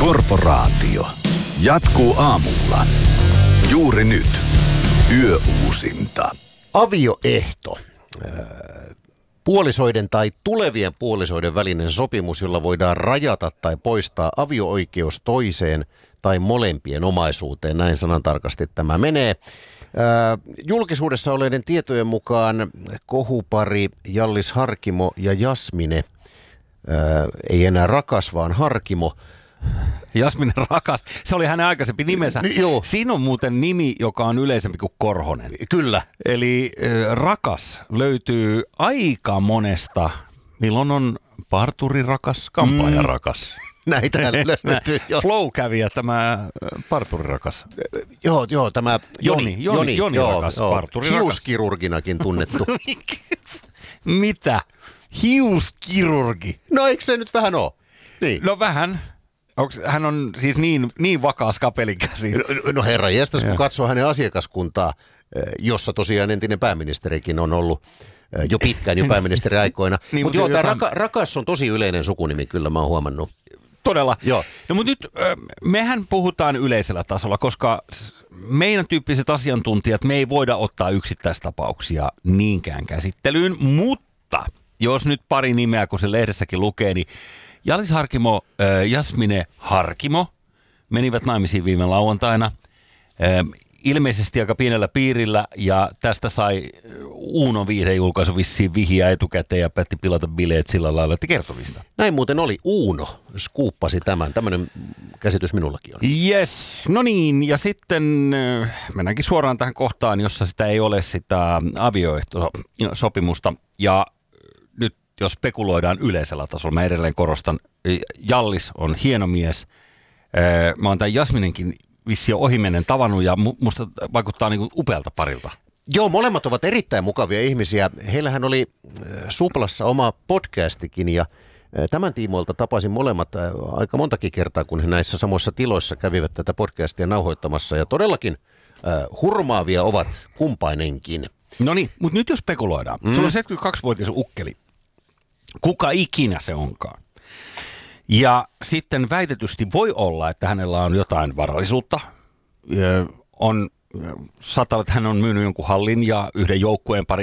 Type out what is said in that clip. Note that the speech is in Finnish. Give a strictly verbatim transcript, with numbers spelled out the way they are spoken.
Korporaatio jatkuu aamulla. Juuri nyt. Yöuusinta. Avioehto. Puolisoiden tai tulevien puolisoiden välinen sopimus, jolla voidaan rajata tai poistaa avio-oikeus toiseen tai molempien omaisuuteen. Näin sanantarkasti tämä menee. Ää, julkisuudessa olleiden tietojen mukaan kohupari Hjallis Harkimo ja Jasmine, ää, ei enää rakas, vaan Harkimo. Jasmine Rakas, se oli hänen aikaisempi nimensä. N- joo. Siinä on muuten nimi, joka on yleisempi kuin Korhonen. Kyllä. Eli äh, Rakas löytyy aika monesta. Milloin on parturi rakas, kampaaja Mm. rakas. Näitä löytyy. jo. Flow kävi ja tämä parturi rakas. Joo, joo, tämä Joni, Joni, Joni, Joni joo, rakas, joo. parturi rakas. Hiuskirurginakin tunnettu. Mitä? Hiuskirurgi? No eikö se nyt vähän ole? Niin. No vähän. Onks, hän on siis niin, niin vakaa skapelin käsi. No, no herra jestas, kun Joo. katsoo hänen asiakaskuntaa, jossa tosiaan entinen pääministerikin on ollut jo pitkään, jo pääministeriaikoina. Niin, mutta mutta joo, tämä jotain- raka, Rakas on tosi yleinen sukunimi, kyllä mä oon huomannut. Todella. Joo. No mutta nyt ö, mehän puhutaan yleisellä tasolla, koska s- meidän tyyppiset asiantuntijat, me ei voida ottaa yksittäistapauksia niinkään käsittelyyn, mutta jos nyt pari nimeä, kun se lehdessäkin lukee, niin Hjallis Harkimo, ö, Jasmine Harkimo menivät naimisiin viime lauantaina. Ö, ilmeisesti aika pienellä piirillä ja tästä sai Uuno viihdejulkaisu vissiin vihiä etukäteen ja päätti pilata bileet sillä lailla, että kertomista. Näin muuten oli. Uuno skuuppasi tämän. Tämmöinen käsitys minullakin on. Yes, no niin, ja sitten äh, mennäänkin suoraan tähän kohtaan, jossa sitä ei ole sitä avioehtosopimusta. Ja nyt jos spekuloidaan yleisellä tasolla, mä edelleen korostan, Hjallis on hieno mies. Äh, mä oon tämän Jasminenkin vissiin jo ohimennen tavannut ja mu- musta vaikuttaa niinku upealta parilta. Joo, molemmat ovat erittäin mukavia ihmisiä. Heillähän oli äh, Suplassa oma podcastikin ja äh, tämän tiimoilta tapasin molemmat äh, aika montakin kertaa, kun he näissä samoissa tiloissa kävivät tätä podcastia nauhoittamassa. Ja todellakin äh, hurmaavia ovat kumpainenkin. No niin, mutta nyt jos spekuloidaan. Mm. Sulla on seitsemänkymmentäkaksivuotias ukkeli. Kuka ikinä se onkaan. Ja sitten väitetysti voi olla, että hänellä on jotain varallisuutta. Ö, on, saattaa olla, että hän on myynyt jonkun hallin ja yhden joukkueen pari